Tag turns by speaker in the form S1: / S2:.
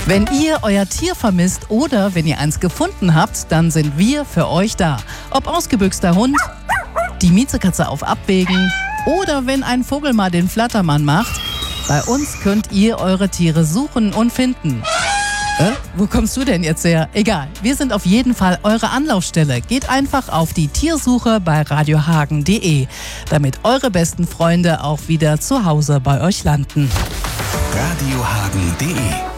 S1: Wenn ihr euer Tier vermisst oder wenn ihr eins gefunden habt, dann sind wir für euch da. Ob ausgebüxter Hund, die Miezekatze auf Abwägen oder wenn ein Vogel mal den Flattermann macht, bei uns könnt ihr eure Tiere suchen und finden. Wo kommst du denn jetzt her? Egal, wir sind auf jeden Fall eure Anlaufstelle. Geht einfach auf die Tiersuche bei radiohagen.de, damit eure besten Freunde auch wieder zu Hause bei euch landen.
S2: radiohagen.de